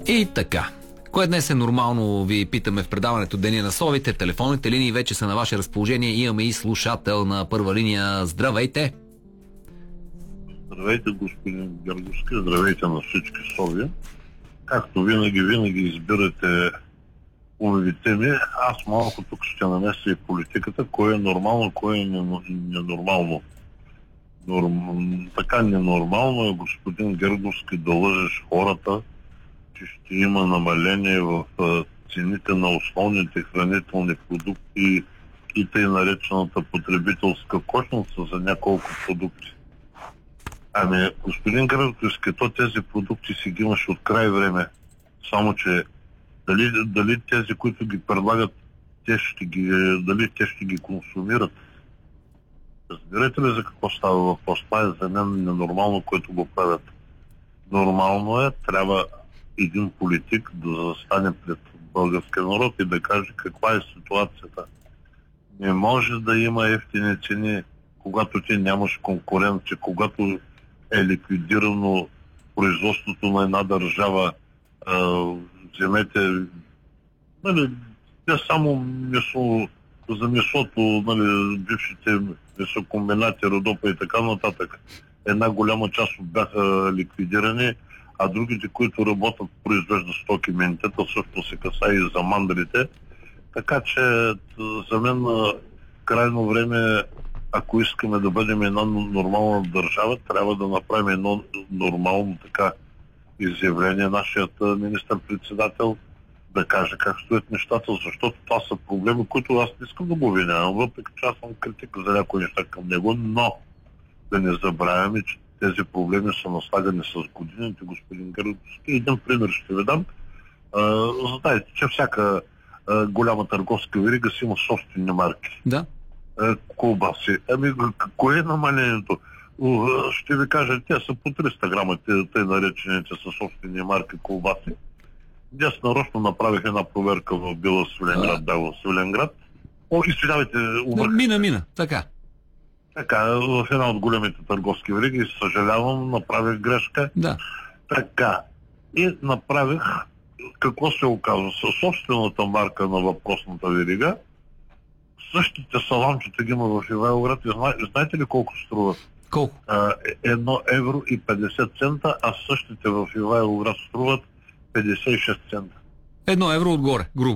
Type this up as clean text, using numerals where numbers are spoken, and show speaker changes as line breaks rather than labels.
И така. Кое днес е нормално, ви питаме в предаването Деня на словите. Телефонните линии вече са на ваше разположение. Имаме и слушател на първа линия. Здравейте!
Здравейте, господин Герговски, здравейте на всички сови. Както винаги избирате умови теми. Аз малко тук ще намеся и политиката. Кое е нормално, кое е ненормално. Така ненормално е, господин Герговски, да лъжеш хората, че ще има намаление в цените на основните хранителни продукти и тъй наречената потребителска кошница за няколко продукти. Ами, господин Герговски, то тези продукти си ги имаш от край време. Само че дали тези, които ги предлагат, дали те ще ги консумират? Разбирате ли за какво става въпрос? Това е за мен ненормално, което го правят. Нормално е, трябва един политик да застане пред българския народ и да каже каква е ситуацията. Не може да има евтини цени, когато ти нямаш конкуренция, когато е ликвидирано производството на една държава, вземете, не само за месото, бившите месокомбинати, Родопа и така нататък. Една голяма част от бяха ликвидирани, а другите, които работят, произвеждат стоки, ментета, също се касае и за мандрите. Така че за мен крайно време, ако искаме да бъдем една нормална държава, трябва да направим едно нормално така изявление. Нашият министър-председател да каже как стоят нещата, защото това са проблеми, които аз не искам да го обвинявам, въпреки че аз съм критик за някои неща към него, но да не забравяме, че тези проблеми са наслагани с годините, господин Герговски. Един пример ще ви дам. Знаете, че всяка голяма търговска верига си има собствени марки.
Да.
Колбаси. Ами, кое е намалението? Ще ви кажа, те са по 300 грама, тъй наречените са собствени марки колбаси. Днес нарочно направих една проверка в Била Свиленград, в Свиленград. Извинявайте,
Мина, така.
Така, в една от големите търговски вериги, съжалявам, направих грешка.
Да.
Така. И направих, какво се оказва? Със собствената марка на въпросната верига, същите саламчета ги има в Ивайловград. Знаете ли колко струват?
Колко?
1,50 евро, а същите в Ивайловград струват 56 цента.
1 евро отгоре, грубо.